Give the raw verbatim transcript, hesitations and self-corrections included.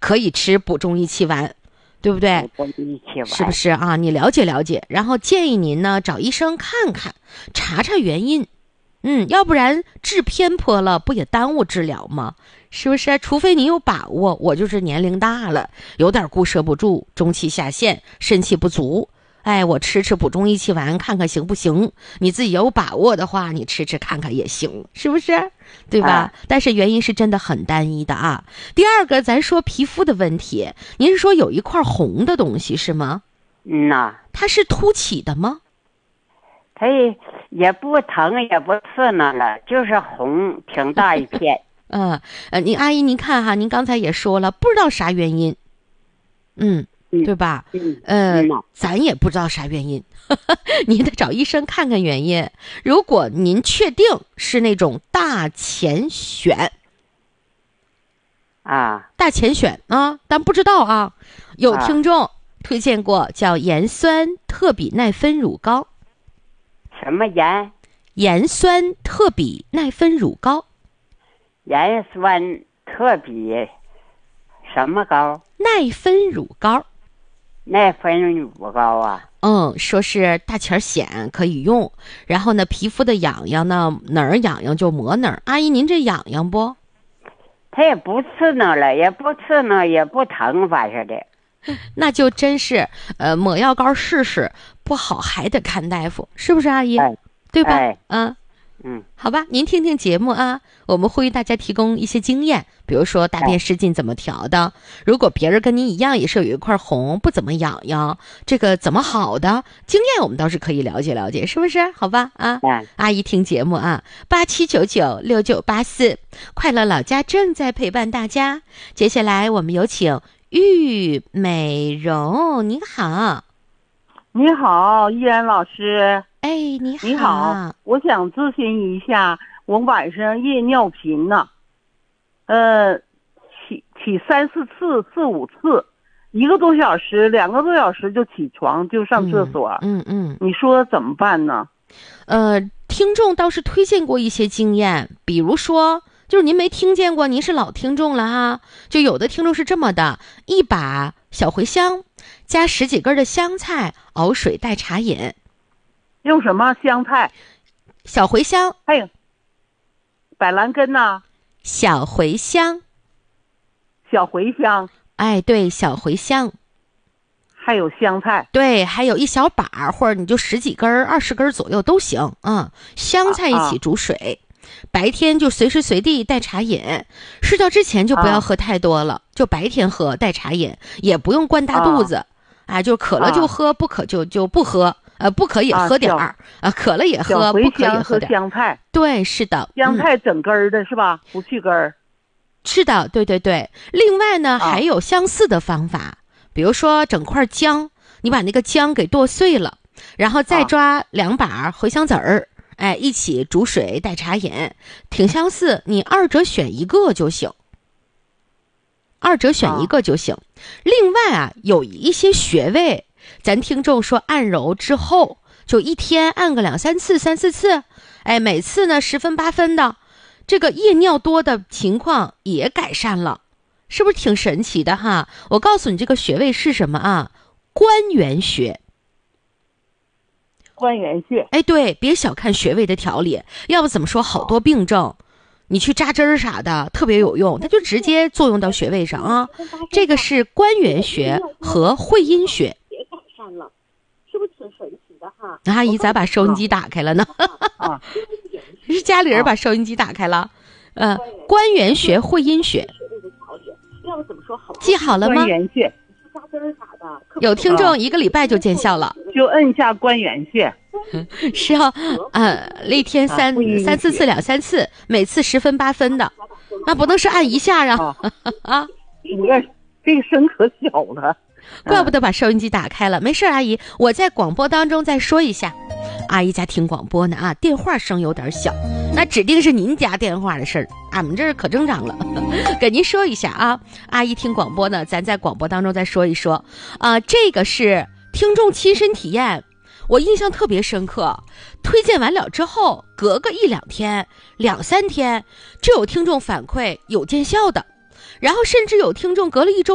可以吃补中益气丸，对不对？ 补中益气丸是不是啊？你了解了解，然后建议您呢找医生看看，查查原因。嗯，要不然治偏颇了，不也耽误治疗吗？是不是？除非你有把握，我就是年龄大了，有点固摄不住，中气下陷，肾气不足。哎，我吃吃补中益气丸，看看行不行？你自己有把握的话，你吃吃看看也行，是不是？对吧？啊、但是原因是真的很单一的啊。第二个，咱说皮肤的问题，您是说有一块红的东西是吗？ 嗯呐， 它是凸起的吗？ 它也也不疼也不刺挠了，就是红，挺大一片。 嗯呃，您阿姨您看哈，您刚才也说了，不知道啥原因，嗯，嗯对吧？ 嗯， 呃， 嗯咱也不知道啥原因，您得找医生看看原因。如果您确定是那种大浅癣啊， 大浅癣啊，但不知道啊，有听众推荐过叫盐酸特比奈芬乳膏。 什么盐？ 盐酸特比奈芬乳膏。 盐酸特比什么膏？ 奈芬乳膏。 奈芬乳膏啊？ 嗯，说是大浅癣可以用，然后呢，皮肤的痒痒呢，哪儿痒痒就抹哪儿。阿姨，您这痒痒不？ 它也不刺挠了，也不刺挠，也不疼，反正的。 那就真是，呃，抹药膏试试，不好还得看大夫，是不是阿姨？ 哎、 对吧？ 哎、 嗯。 嗯， 好吧，您听听节目啊，我们会为大家提供一些经验，比如说大便失禁怎么调的，如果别人跟您一样也是有一块红，不怎么痒痒，这个怎么好的经验我们倒是可以了解了解，是不是？好吧啊， 嗯、 阿姨听节目啊，八七九九六九八四，快乐老家正在陪伴大家。接下来我们有请玉美容，您好。 你好，依然老师。 哎，你好， 你好，我想咨询一下，我晚上夜尿频呢，呃，起起三四次、四五次，一个多小时、两个多小时就起床就上厕所。 嗯 嗯, 嗯， 你说怎么办呢？ 呃，听众倒是推荐过一些经验，比如说，就是您没听见过，您是老听众了哈。就有的听众是这么的：一把小茴香，加十几根的香菜，熬水代茶饮。 用什么香菜？ 小茴香， 还有百兰根呐。 小茴香， 小茴香。 哎，对，小茴香。 还有香菜。 对，还有一小把，或者你就十几根、二十根左右都行。嗯，香菜一起煮水，啊、白天就随时随地代茶饮。睡觉之前就不要喝太多了，啊、就白天喝代茶饮，也不用灌大肚子。啊，啊就渴了就喝，啊、不渴就就不喝。呃，不可以喝点儿啊，渴了也喝，不可以喝点儿。 香菜， 对，是的， 香菜整根儿的、嗯、是吧？不去根儿。 是的，对对对。另外呢， 啊、 还有相似的方法，比如说整块姜，你把那个姜给剁碎了，然后再抓两把茴香籽儿，啊、哎，一起煮水代茶饮，挺相似。你二者选一个就行，二者选一个就行。啊、另外啊，有一些穴位。咱听众说按揉之后就一天按个两三次三四次，哎，每次呢十分八分的，这个夜尿多的情况也改善了，是不是挺神奇的哈？我告诉你这个穴位是什么啊？关元穴。 关元穴。 哎，对，别小看穴位的调理，要不怎么说好多病症你去扎针儿啥的特别有用，它就直接作用到穴位上啊。这个是关元穴和会阴穴。 了，是不是挺神奇的哈？ 阿姨咋把收音机打开了呢？ 啊， 是家里人把收音机打开了。呃，关元穴、会阴穴， 要不怎么说好？ 记好了吗？ 关元穴， 有听众一个礼拜就见效了， 就摁下关元穴。 是要呃一天三、啊、三四次两三次，每次十分八分的，那不能是按一下啊啊！ 你看这个声可小了。 怪不得把收音机打开了。没事，阿姨，我在广播当中再说一下。阿姨家听广播呢啊，电话声有点小，那指定是您家电话的事儿，俺们这儿可正常了。给您说一下啊，阿姨听广播呢，咱在广播当中再说一说啊、呃。这个是听众亲身体验，我印象特别深刻。推荐完了之后，隔个一两天、两三天，就有听众反馈有见效的，然后甚至有听众隔了一周。